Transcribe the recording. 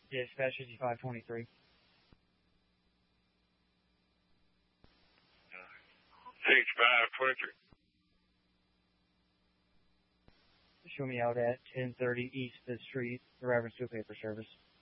Dispatch 5523. Show me out at 1030 East 5th Street, the reference to a paper service.